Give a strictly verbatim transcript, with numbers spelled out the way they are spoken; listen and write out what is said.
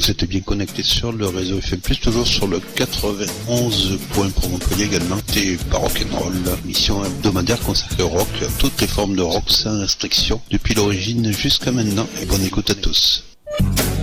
Vous êtes bien connectés sur le réseau F M plus, toujours sur le quatre-vingt-onze point pour Montpellier également. C'est Rock'n'Roll, émission hebdomadaire consacrée au rock, à toutes les formes de rock sans restriction, depuis l'origine jusqu'à maintenant. Et bonne écoute à tous.